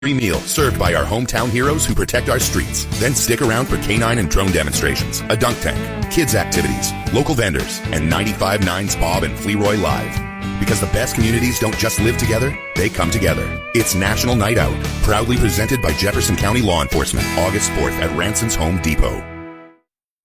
meal served by our hometown heroes who protect our streets. Then stick around for canine and drone demonstrations, a dunk tank, kids activities, local vendors, and 95.9's Bob and Fleroy Live. Because the best communities don't just live together, they come together. It's National Night Out, proudly presented by Jefferson County Law Enforcement, August 4th at Ranson's Home Depot.